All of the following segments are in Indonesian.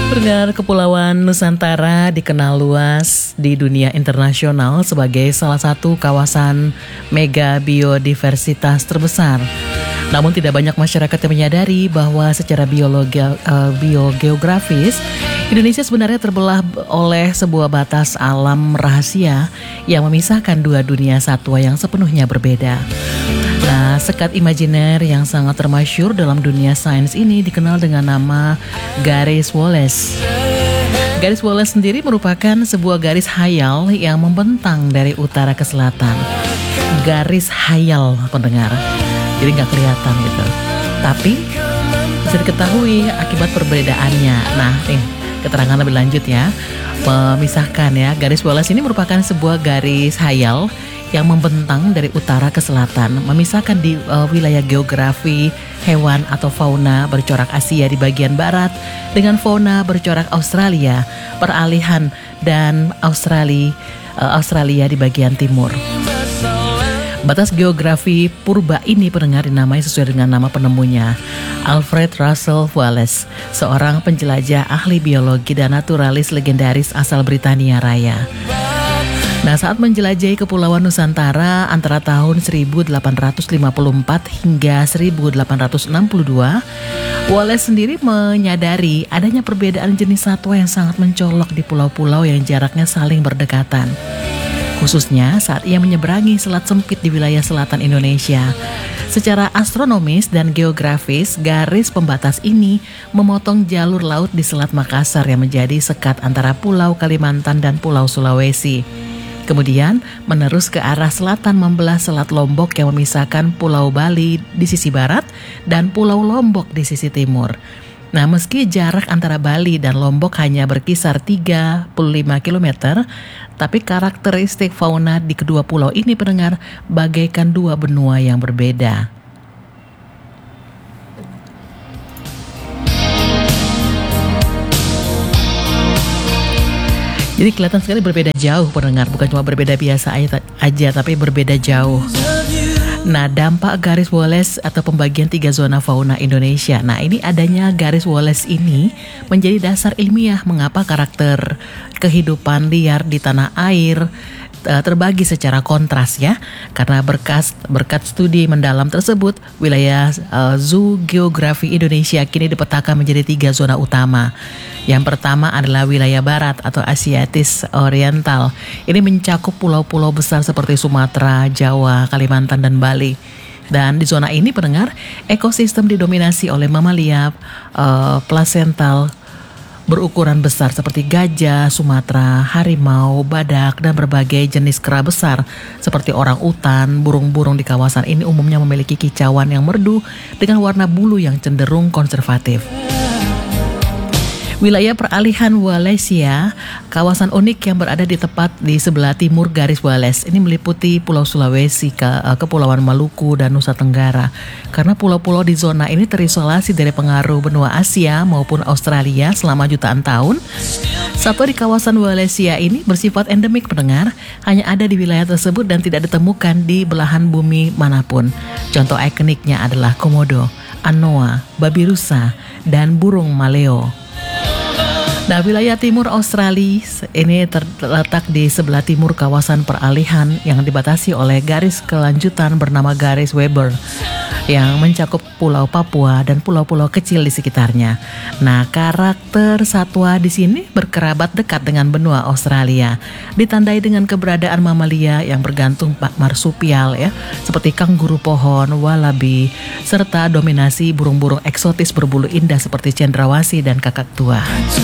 Pendengar, Kepulauan Nusantara dikenal luas di dunia internasional sebagai salah satu kawasan mega biodiversitas terbesar. Namun tidak banyak masyarakat yang menyadari bahwa secara biogeografis Indonesia sebenarnya terbelah oleh sebuah batas alam rahasia yang memisahkan dua dunia satwa yang sepenuhnya berbeda. Nah, sekat imajiner yang sangat termasyhur dalam dunia sains ini dikenal dengan nama garis Wallace. Garis Wallace sendiri merupakan sebuah garis hayal yang membentang dari utara ke selatan. Garis hayal, pendengar. Jadi nggak kelihatan gitu. Tapi bisa diketahui akibat perbedaannya. Nah, keterangan lebih lanjut ya. Memisahkan ya, garis Wallace ini merupakan sebuah garis hayal yang membentang dari utara ke selatan, memisahkan di wilayah geografi hewan atau fauna bercorak Asia di bagian barat dengan fauna bercorak Australia, peralihan dan Australia di bagian timur. Batas geografi purba ini pendengar dinamai sesuai dengan nama penemunya, Alfred Russel Wallace, seorang penjelajah ahli biologi dan naturalis legendaris asal Britania Raya. Nah, saat menjelajahi Kepulauan Nusantara antara tahun 1854 hingga 1862, Wallace sendiri menyadari adanya perbedaan jenis satwa yang sangat mencolok di pulau-pulau yang jaraknya saling berdekatan. Khususnya saat ia menyeberangi selat sempit di wilayah selatan Indonesia. Secara astronomis dan geografis, garis pembatas ini memotong jalur laut di Selat Makassar yang menjadi sekat antara Pulau Kalimantan dan Pulau Sulawesi. Kemudian menerus ke arah selatan membelah Selat Lombok yang memisahkan Pulau Bali di sisi barat dan Pulau Lombok di sisi timur. Nah, meski jarak antara Bali dan Lombok hanya berkisar 35 km, tapi karakteristik fauna di kedua pulau ini pendengar bagaikan dua benua yang berbeda. Jadi kelihatan sekali berbeda jauh pendengar, bukan cuma berbeda biasa aja tapi berbeda jauh. Nah, dampak garis Wallace atau pembagian 3 zona fauna Indonesia. Nah, ini adanya garis Wallace ini menjadi dasar ilmiah mengapa karakter kehidupan liar di tanah air terbagi secara kontras ya. Karena berkat studi mendalam tersebut, wilayah zoogeografi Indonesia kini dipetakan menjadi 3 zona utama. Yang pertama adalah wilayah barat atau Asiatis Oriental. Ini mencakup pulau-pulau besar seperti Sumatera, Jawa, Kalimantan, dan Bali. Dan di zona ini pendengar, ekosistem didominasi oleh mamalia plasental berukuran besar seperti gajah, Sumatera, harimau, badak, dan berbagai jenis kera besar seperti orang utan. Burung-burung di kawasan ini umumnya memiliki kicauan yang merdu dengan warna bulu yang cenderung konservatif. Wilayah peralihan Wallacea, kawasan unik yang berada di tepat di sebelah timur garis Wallace. Ini meliputi Pulau Sulawesi, Kepulauan Maluku, dan Nusa Tenggara. Karena pulau-pulau di zona ini terisolasi dari pengaruh benua Asia maupun Australia selama jutaan tahun, satwa di kawasan Wallacea ini bersifat endemik pendengar, hanya ada di wilayah tersebut dan tidak ditemukan di belahan bumi manapun. Contoh ikoniknya adalah komodo, anoa, babi rusa, dan burung maleo. Nah, wilayah timur Australia ini terletak di sebelah timur kawasan peralihan yang dibatasi oleh garis kelanjutan bernama garis Weber yang mencakup Pulau Papua dan pulau-pulau kecil di sekitarnya. Nah, karakter satwa di sini berkerabat dekat dengan benua Australia, ditandai dengan keberadaan mamalia yang bergantung marsupial ya, seperti kanguru pohon, wallaby, serta dominasi burung-burung eksotis berbulu indah seperti cendrawasih dan kakak tua.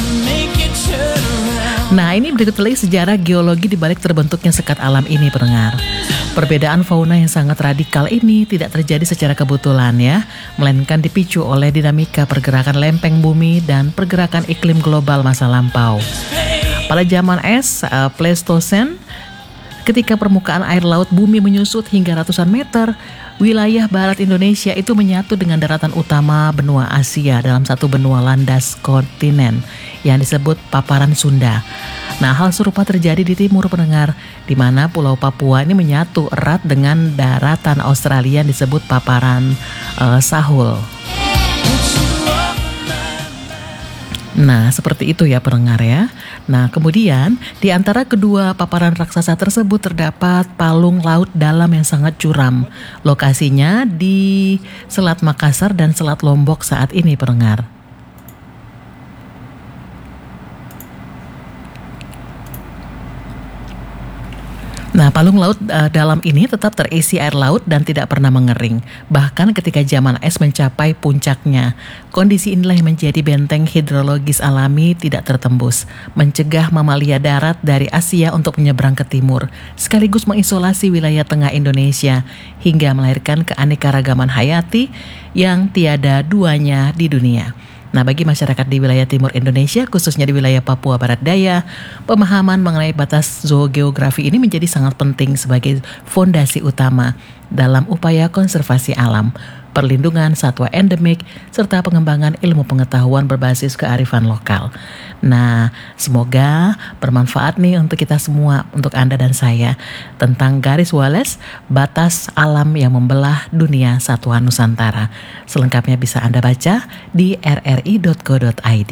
Nah, ini berikut lagi sejarah geologi di balik terbentuknya sekat alam ini pendengar. Perbedaan fauna yang sangat radikal ini tidak terjadi secara kebetulan ya, melainkan dipicu oleh dinamika pergerakan lempeng bumi dan pergerakan iklim global masa lampau. Pada zaman es, Pleistosen, ketika permukaan air laut bumi menyusut hingga ratusan meter, wilayah barat Indonesia itu menyatu dengan daratan utama benua Asia dalam satu benua landas kontinen yang disebut paparan Sunda. Nah, hal serupa terjadi di timur pendengar, di mana Pulau Papua ini menyatu erat dengan daratan Australia yang disebut paparan Sahul. Nah, seperti itu ya pendengar ya. Nah, kemudian di antara kedua paparan raksasa tersebut terdapat palung laut dalam yang sangat curam. Lokasinya di Selat Makassar dan Selat Lombok saat ini pendengar. Nah, palung laut dalam ini tetap terisi air laut dan tidak pernah mengering. Bahkan ketika zaman es mencapai puncaknya, kondisi inilah yang menjadi benteng hidrologis alami tidak tertembus, mencegah mamalia darat dari Asia untuk menyeberang ke timur, sekaligus mengisolasi wilayah tengah Indonesia hingga melahirkan keanekaragaman hayati yang tiada duanya di dunia. Nah, bagi masyarakat di wilayah timur Indonesia, khususnya di wilayah Papua Barat Daya, pemahaman mengenai batas zoogeografi ini menjadi sangat penting sebagai fondasi utama dalam upaya konservasi alam, perlindungan satwa endemik, serta pengembangan ilmu pengetahuan berbasis kearifan lokal. Nah, semoga bermanfaat nih untuk kita semua, untuk Anda dan saya, tentang garis Wallace, batas alam yang membelah dunia satwa Nusantara. Selengkapnya bisa Anda baca di rri.co.id.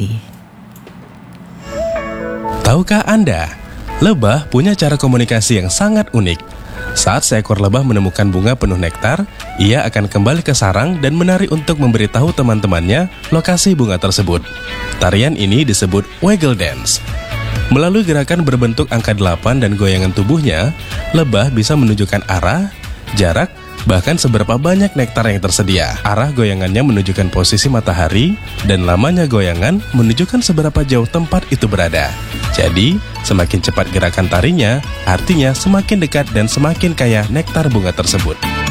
Tahukah Anda, lebah punya cara komunikasi yang sangat unik. Saat seekor lebah menemukan bunga penuh nektar, ia akan kembali ke sarang dan menari untuk memberitahu teman-temannya lokasi bunga tersebut. Tarian ini disebut waggle dance. Melalui gerakan berbentuk angka 8 dan goyangan tubuhnya, lebah bisa menunjukkan arah, jarak, bahkan seberapa banyak nektar yang tersedia. Arah goyangannya menunjukkan posisi matahari, dan lamanya goyangan menunjukkan seberapa jauh tempat itu berada. Jadi, semakin cepat gerakan tarinya, artinya semakin dekat dan semakin kaya nektar bunga tersebut.